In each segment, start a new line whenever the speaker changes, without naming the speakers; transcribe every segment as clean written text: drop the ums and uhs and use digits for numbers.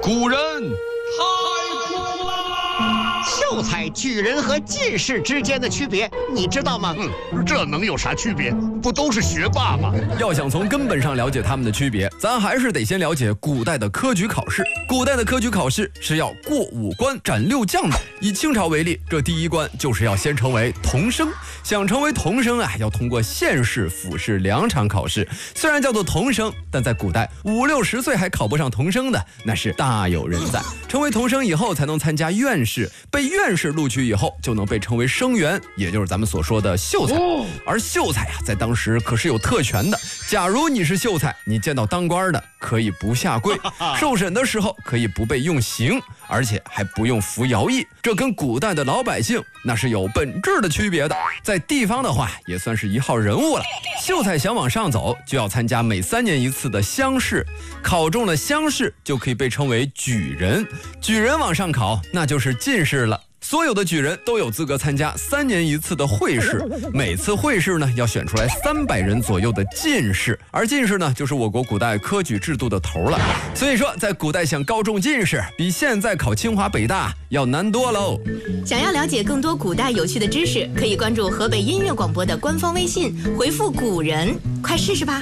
古人
太酷了！
秀才、举人和进士之间的区别，你知道吗？
这能有啥区别？不都是学霸吗？
要想从根本上了解他们的区别，咱还是得先了解古代的科举考试。古代的科举考试是要过5关斩6将的。以清朝为例，这第1关就是要先成为童生。想成为童生啊，要通过县试、府试2场考试。虽然叫做童生，但在古代5、60岁还考不上童生的，那是大有人在。成为童生以后，才能参加院试，被院士录取以后，就能被称为生员，也就是咱们所说的秀才。而秀才啊，在当时可是有特权的。假如你是秀才，你见到当官的可以不下跪，受审的时候可以不被用刑，而且还不用服徭役。这跟古代的老百姓那是有本质的区别的。在地方的话，也算是一号人物了。秀才想往上走，就要参加每3年1次的乡试，考中了乡试，就可以被称为举人。举人往上考，那就是进士了。所有的举人都有资格参加3年1次的会试，每次会试呢要选出来300人左右的进士，而进士呢就是我国古代科举制度的头了。所以说，在古代想高中进士，比现在考清华北大要难多喽。
想要了解更多古代有趣的知识，可以关注河北音乐广播的官方微信，回复“古人”，快试试吧。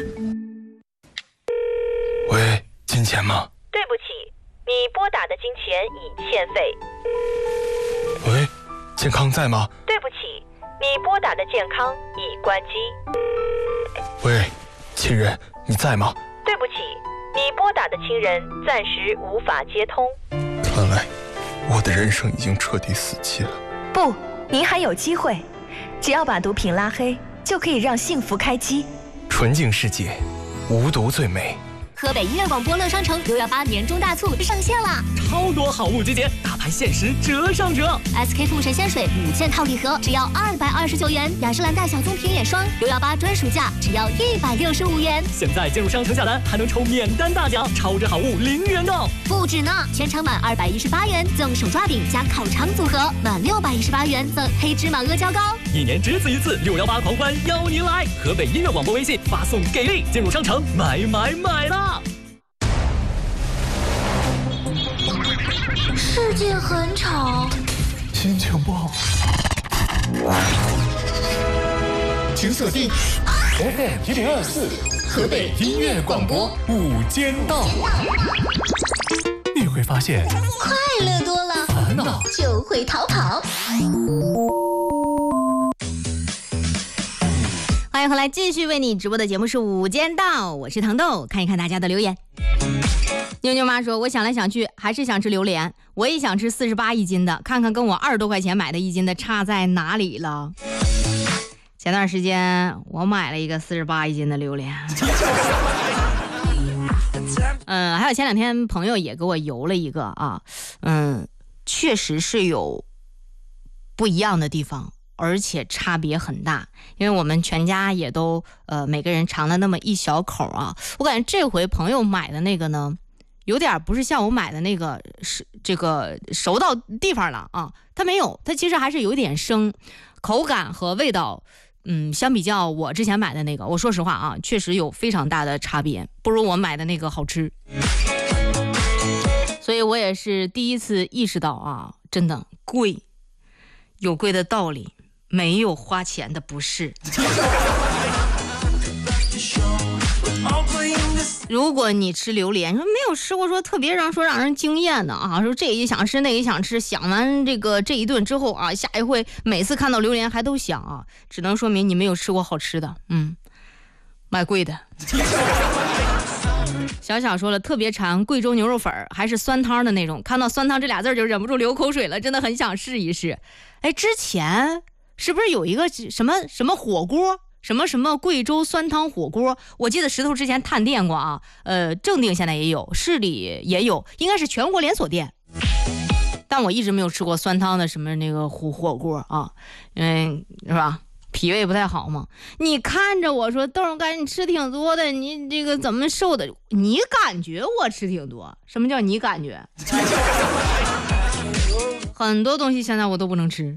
喂，金钱吗？
对不起，你拨打的金钱已欠费。
喂，健康在吗？
对不起，你拨打的健康已关机。
喂，亲人，你在吗？
对不起，你拨打的亲人暂时无法接通。
看来我的人生已经彻底死期了。
不，您还有机会，只要把毒品拉黑，就可以让幸福开机。
纯净世界，无毒最美。
河北音乐广播乐商城618年终大促上线了，
超多好物集结，大牌限时折上折。
SK-2神仙水5件套礼盒只要229元，雅诗兰黛小棕瓶眼霜618专属价只要165元。
现在进入商城下单还能抽免单大奖，超值好物0元到。
不止呢，全场满218元赠手抓饼加烤肠组合，满618元赠黑芝麻阿胶糕。
1年只此一次，618狂欢邀您来！河北音乐广播微信发送给力，进入商城买啦！
世界很吵，
心情不好，
请锁定 FM1024河北音乐广播午间到，
你会发现
快乐多了，
烦恼
就会逃跑。
欢迎回来，继续为你直播的节目是午间到，我是糖豆，看一看大家的留言。妞妞妈说，我想来想去还是想吃榴莲，我也想吃48一斤的，看看跟我20多块钱买的1斤的差在哪里了。前段时间我买了一个48一斤的榴莲还有前2天朋友也给我邮了一个啊，确实是有不一样的地方，而且差别很大，因为我们全家也都每个人尝了那么一小口啊。我感觉这回朋友买的那个呢，有点不是像我买的那个是这个熟到地方了啊，它没有，它其实还是有点生，口感和味道，相比较我之前买的那个，我说实话啊，确实有非常大的差别，不如我买的那个好吃。所以我也是第一次意识到啊，真的贵有贵的道理，没有花钱的不是。如果你吃榴莲，说没有吃过说特别让人惊艳的啊，说这也想吃那也想吃，想完这一顿之后啊，下一回每次看到榴莲还都想啊，只能说明你没有吃过好吃的，买贵的。小小说了，特别馋贵州牛肉粉，还是酸汤的那种，看到酸汤这俩字就忍不住流口水了，真的很想试一试。哎，之前是不是有一个什么火锅，什么贵州酸汤火锅？我记得石头之前探店过啊，正定现在也有，市里也有，应该是全国连锁店。但我一直没有吃过酸汤的什么那个火锅啊，因为是吧？脾胃不太好嘛，你看着我说豆儿干你吃挺多的，你这个怎么瘦的？你感觉我吃挺多？什么叫你感觉？很多东西现在我都不能吃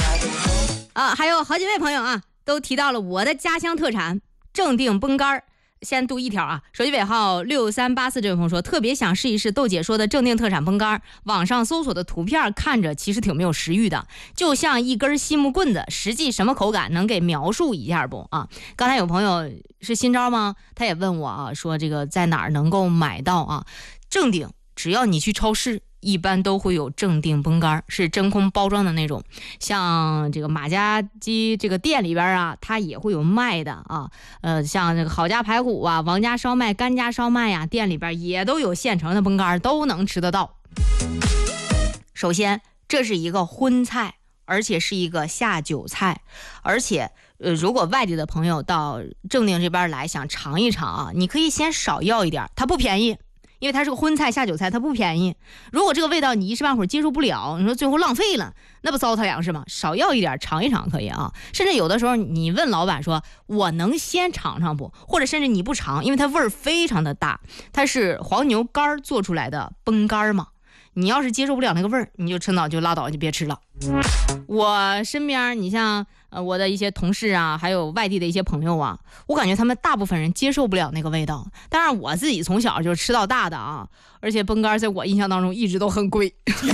啊。还有好几位朋友啊，都提到了我的家乡特产正定崩干先读一条啊，手机尾号6384这位朋友说，特别想试一试豆姐说的正定特产崩干，网上搜索的图片看着其实挺没有食欲的，就像一根细木棍子，实际什么口感能给描述一下不啊？刚才有朋友是新招吗？他也问我啊，说这个在哪儿能够买到啊？正定只要你去超市，一般都会有正定崩干，是真空包装的那种，像这个马家鸡这个店里边啊，它也会有卖的啊。像这个好家排骨啊、王家烧麦、甘家烧麦啊，店里边也都有现成的崩干，都能吃得到。首先，这是一个荤菜，而且是一个下酒菜，而且如果外地的朋友到正定这边来想尝一尝啊，你可以先少要一点，它不便宜。因为它是个荤菜下酒菜，它不便宜。如果这个味道你一时半会儿接受不了，你说最后浪费了，那不糟蹋粮食吗？少要一点尝一尝可以啊。甚至有的时候你问老板说我能先尝尝不，或者甚至你不尝，因为它味儿非常的大，它是黄牛肝做出来的崩干嘛。你要是接受不了那个味儿，你就趁早就拉倒，就别吃了。我身边你像我的一些同事啊，还有外地的一些朋友啊，我感觉他们大部分人接受不了那个味道。当然我自己从小就吃到大的啊，而且崩干在我印象当中一直都很贵。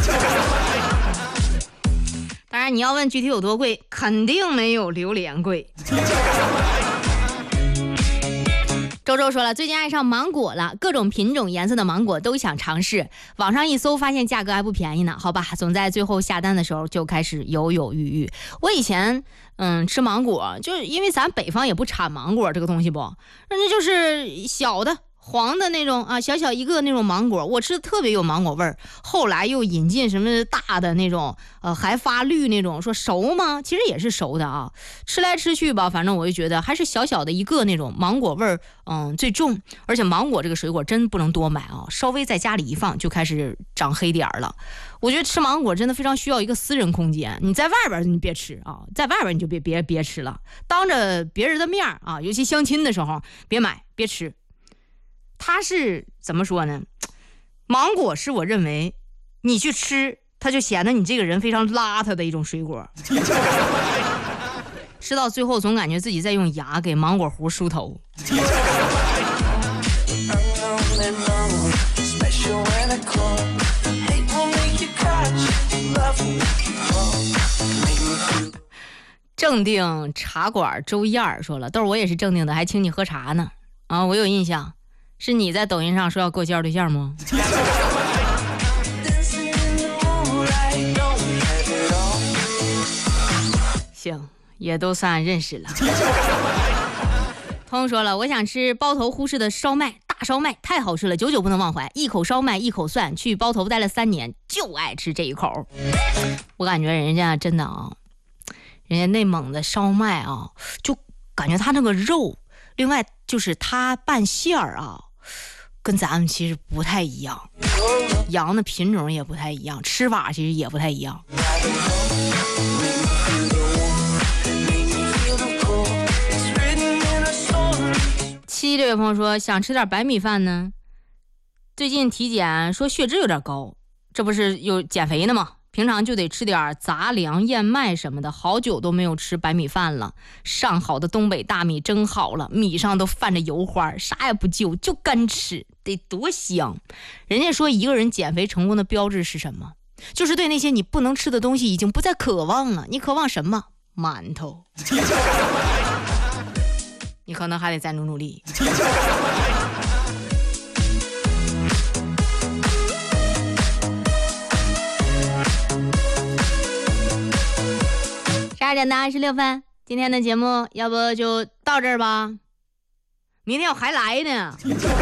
当然你要问具体有多贵，肯定没有榴莲贵。周周说了，最近爱上芒果了，各种品种颜色的芒果都想尝试，网上一搜发现价格还不便宜呢。好吧，总在最后下单的时候就开始犹犹豫豫。我以前吃芒果，就是因为咱北方也不产芒果这个东西不，人家就是小的黄的那种啊，小小一个那种芒果，我吃的特别有芒果味儿。后来又引进什么大的那种还发绿那种，说熟吗？其实也是熟的啊。吃来吃去吧，反正我就觉得还是小小的一个那种芒果味儿最重。而且芒果这个水果真不能多买啊，稍微在家里一放就开始长黑点了。我觉得吃芒果真的非常需要一个私人空间，你在外边你别吃啊，在外边你就别吃了，当着别人的面啊，尤其相亲的时候别买别吃。它是怎么说呢？芒果是我认为你去吃它就显得你这个人非常邋遢的一种水果。吃到最后总感觉自己在用牙给芒果核梳头。正定茶馆周燕儿说了，豆儿我也是正定的，还请你喝茶呢。啊，我有印象，是你在抖音上说要给我介绍对象吗？行，也都算认识了。通说了，我想吃包头呼市的烧麦，大烧麦太好吃了，久久不能忘怀。一口烧麦一口蒜，去包头待了3年，就爱吃这一口。我感觉人家真的啊，人家内蒙的烧麦啊，就感觉他那个肉，另外就是他拌馅儿啊，跟咱们其实不太一样，羊的品种也不太一样，吃法其实也不太一样。7这位朋友说想吃点白米饭呢，最近体检说血脂有点高，这不是有减肥呢吗？平常就得吃点杂粮燕麦什么的，好久都没有吃白米饭了。上好的东北大米蒸好了，米上都泛着油花，啥也不就干吃，得多香。人家说一个人减肥成功的标志是什么？就是对那些你不能吃的东西已经不再渴望了。你渴望什么？馒头。你可能还得再努力。12点26分，今天的节目要不就到这儿吧，明天我还来呢。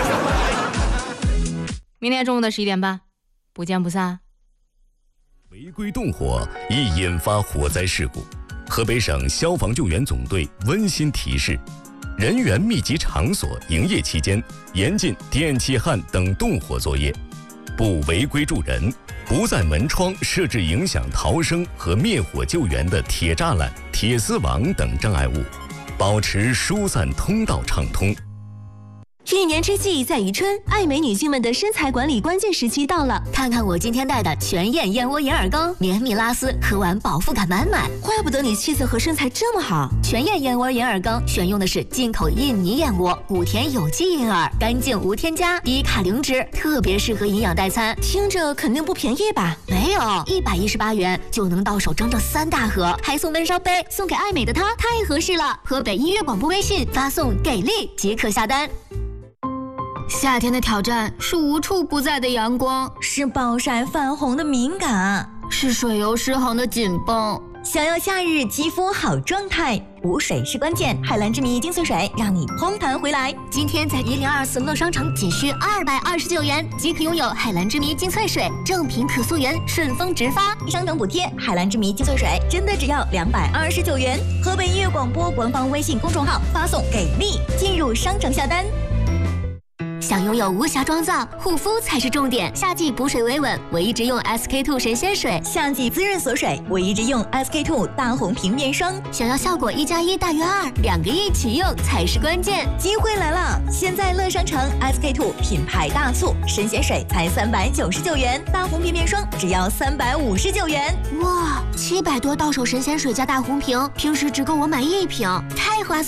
明天中午的11点半，不见不散。
违规动火易引发火灾事故，河北省消防救援总队温馨提示：人员密集场所营业期间，严禁电气焊等动火作业，不违规助人，不在门窗设置影响逃生和灭火救援的铁栅栏、铁丝网等障碍物，保持疏散通道畅通。
一年之计在于春，爱美女性们的身材管理关键时期到了。
看看我今天带的全燕燕窝银耳羹，绵密拉丝，喝完饱腹感满满。
怪不得你气色和身材这么好。
全燕燕窝银耳羹选用的是进口印尼燕窝，谷田有机银耳，干净无添加，低卡零脂，特别适合营养代餐。
听着肯定不便宜吧？
没有，118元就能到手整整3大盒，还送闷烧杯，送给爱美的她，太合适了。河北音乐广播微信发送给力即可下单。夏天的挑战是无处不在的阳光，
是暴晒泛红的敏感，
是水油失衡的紧绷。
想要夏日肌肤好状态，补水是关键。海蓝之谜精粹水让你烘弹回来。
今天在1024乐商城仅需229元即可拥有海蓝之谜精粹水，正品可溯源，顺丰直发，
商城补贴。海蓝之谜精粹水真的只要229元。河北音乐广播官方微信公众号发送给力，进入商城下单。
想拥有无瑕妆造，护肤才是重点。夏季补水维稳，我一直用 SK-II 神仙水；
夏季滋润锁水，我一直用 SK-II 大红瓶面霜。
想要效果1+1大于2，2个一起用才是关键。
机会来了！现在乐商城 SK-II 品牌大促，神仙水才399元，大红瓶面霜只要359元。
哇，700多到手神仙水加大红瓶，平时只够我买1瓶，太划算。